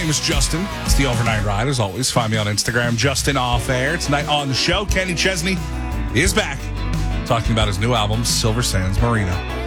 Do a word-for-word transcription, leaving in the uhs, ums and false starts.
name is Justin. It's the Overnight Ride, as always. Find me on Instagram, Justin Off Air. Tonight on the show, Kenny Chesney is back talking about his new album, Silver Sands Marina.